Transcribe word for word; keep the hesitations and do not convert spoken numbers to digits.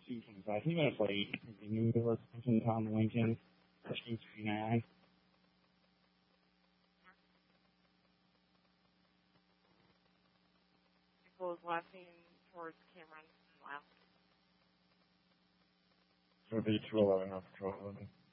two twenty-five. He might have played the New York Tom Lincoln, Christian twenty-nine. Nichols laughing towards Cameron. Wow. So it'd be two eleven, not twelve eleven.